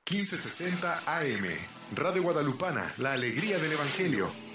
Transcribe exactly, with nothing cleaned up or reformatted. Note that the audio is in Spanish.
quince sesenta A M. Radio Guadalupana, la alegría del Evangelio.